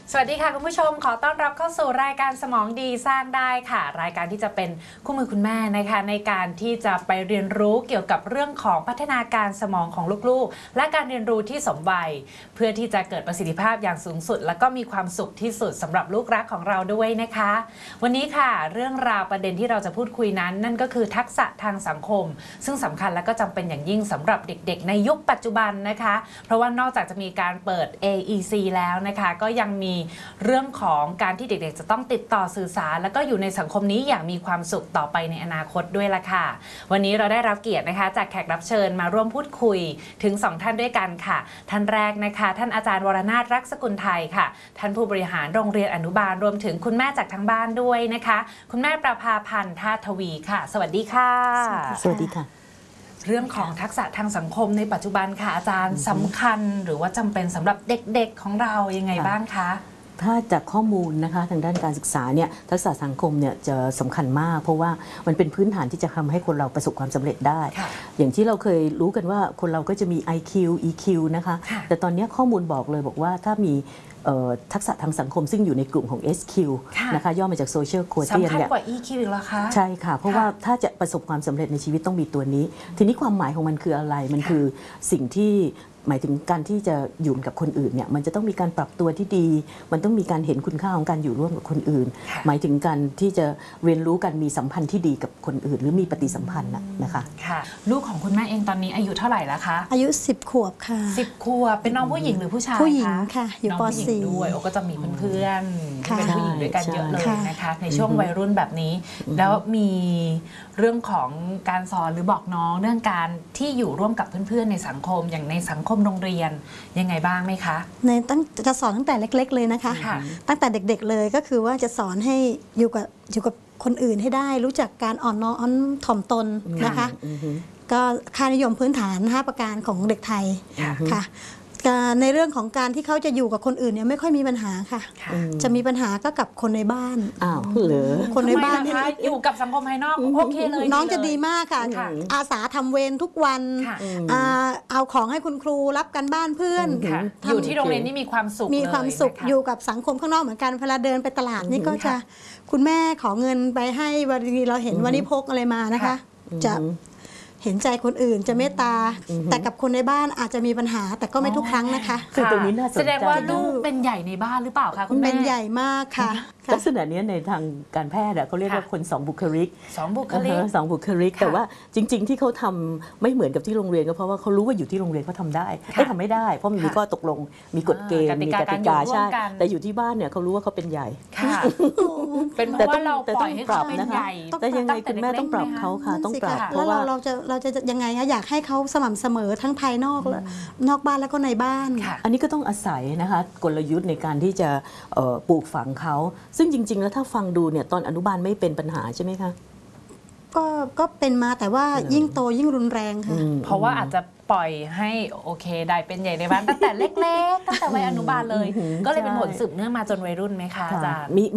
สวัสดีค่ะคุณผู้ชมขอต้อนรับเข้าสู่รายการสมองดีสร้างได้ค่ะรายการที่จะเป็นคู่มือคุณแม่นะคะในการที่จะไปเรียนรู้เกี่ยวกับเรื่องของพัฒนาการสมองของลูกๆและการเรียนรู้ที่สมวัยเพื่อที่จะเกิดประสิทธิภาพอย่างสูงสุดและก็มีความสุขที่สุดสำหรับลูกรักของเราด้วยนะคะวันนี้ค่ะเรื่องราวประเด็นที่เราจะพูดคุยนั้นนั่นก็คือทักษะทางสังคมซึ่งสำคัญและก็จำเป็นอย่างยิ่งสำหรับเด็กๆในยุคปัจจุบันนะคะเพราะว่านอกจากจะมีการเปิด AEC แล้วนะคะก็ยังมีเรื่องของการที่เด็กๆจะต้องติดต่อสื่อสารแล้วก็อยู่ในสังคมนี้อย่างมีความสุขต่อไปในอนาคตด้วยล่ะค่ะวันนี้เราได้รับเกียรตินะคะจากแขกรับเชิญมาร่วมพูดคุยถึง2ท่านด้วยกันค่ะท่านแรกนะคะท่านอาจารย์วรนาถรักษกุลไทยค่ะท่านผู้บริหารโรงเรียนอนุบาลรวมถึงคุณแม่จากทางบ้านด้วยนะคะคุณแม่ประภาพันธ์ธาตุทวีค่ะสวัสดีค่ะสวัสดีค่ะเรื่องของทักษะทางสังคมในปัจจุบันค่ะอาจารย์สำคัญหรือว่าจำเป็นสำหรับเด็กๆของเรายังไงบ้างคะถ้าจากข้อมูลนะคะทางด้านการศึกษาเนี่ยทักษะสังคมเนี่ยจะสำคัญมากเพราะว่ามันเป็นพื้นฐานที่จะทำให้คนเราประสบความสำเร็จได้อย่างที่เราเคยรู้กันว่าคนเราก็จะมี IQ EQ นะคะแต่ตอนนี้ข้อมูลบอกเลยบอกว่าถ้ามีทักษะทางสังคมซึ่งอยู่ในกลุ่มของ SQ นะคะย่อมาจาก Social Quotient สำคัญกว่า EQ อีกเหรอคะใช่ค่ะเพราะว่าถ้าจะประสบความสำเร็จในชีวิตต้องมีตัวนี้ทีนี้ความหมายของมันคืออะไรมันคือสิ่งที่หมายถึงการที่จะอยู่กับคนอื่นเนี่ยมันจะต้องมีการปรับตัวที่ดีมันต้องมีการเห็นคุณค่าของการอยู่ร่วมกับคนอื่นหมายถึงการที่จะเรียนรู้กันมีสัมพันธ์ที่ดีกับคนอื่นหรือมีปฏิสัมพันธ์นะคะค่ะลูกของคุณแม่เองตอนนี้อายุเท่าไหร่แล้วคะอายุ10 ขวบค่ะ 10 ขวบเป็นน้องผู้หญิงหรือผู้ชายผู้หญิงค่ะอยู่ป .4 ด้วยก็จะมีเพื่อนๆที่เป็นผู้หญิงด้วยกันเยอะเลยนะคะในช่วงวัยรุ่นแบบนี้แล้วมีเรื่องของการสอนหรือบอกน้องเรื่องการที่อยู่ร่วมกับเพื่อนๆในสังคมอย่างในสังคมโรงเรียนยังไงบ้างไหมคะจะสอนตั้งแต่เล็กๆเลยนะคะตั้งแต่เด็กๆเลยก็คือว่าจะสอนให้อยู่กับคนอื่นให้ได้รู้จักการอ่อนน้อมถ่อมตนนะคะก็ค่านิยมพื้นฐาน5ประการของเด็กไทยค่ะในเรื่องของการที่เขาจะอยู่กับคนอื่นเนี่ยไม่ค่อยมีปัญหาค่ะจะมีปัญหาก็กับคนในบ้านเหรอคนในบ้านอยู่กับสังคมภายนอกโอเคเลยน้องจะดีมากค่ะอาสาทำเวรทุกวันเอาของให้คุณครูรับกันบ้านเพื่อนอยู่ที่โรงเรียนนี่มีความสุขอยู่กับสังคมข้างนอกเหมือนกันเวลาเดินไปตลาดนี่ก็จะคุณแม่ขอเงินไปให้วันนี้เราเห็นวันนี้พกอะไรมานะคะจะเห็นใจคนอื่นจะเมตตาแต่กับคนในบ้านอาจจะมีปัญหาแต่ก็ไม่ทุกครั้งนะคะคือตรงนี้น่าสนใจแสดงว่าลูกเป็นใหญ่ในบ้านหรือเปล่าคะคุณแม่เป็นใหญ่มากค่ะลักษณะนี้ในทางการแพทย์เขาเรียกว่าคน2 บุคลิก 2 บุคลิก 2 บุคลิกแต่ว่าจริงๆที่เขาทำไม่เหมือนกับที่โรงเรียนก็เพราะว่าเขารู้ว่าอยู่ที่โรงเรียนเขาทำได้ไม่ทำไม่ได้เพราะมีข้อตกลงมีกฎเกณฑ์มีกติกาใช่แต่อยู่ที่บ้านเนี่ยเขารู้ว่าเขาเป็นใหญ่เป็นเพราะว่าเราปล่อยให้เขาเป็นใหญ่แต่ยังไงคุณแม่ต้องปรับเขาค่ะต้องปรับเพราะว่าเราจะยังไงคะอยากให้เขาสม่ำเสมอทั้งภายนอกและนอกบ้านแล้วก็ในบ้านอันนี้ก็ต้องอาศัยนะคะกลยุทธ์ในการที่จะปลูกฝังเขาซึ่งจริงๆแล้วถ้าฟังดูเนี่ยตอนอนุบาลไม่เป็นปัญหาใช่ไหมคะก็เป็นมาแต่ว่ายิ่งโตยิ่งรุนแรงค่ะเพราะว่าอาจจะปล่อยให้โอเคได้เป็นใหญ่ในบ้านตั้งแต่เล็กๆตั้งแต่วัยอนุบาลเลยก็เลยเป็นผลสืบเนื่องมาจนวัยรุ่นไหมคะอาจารย์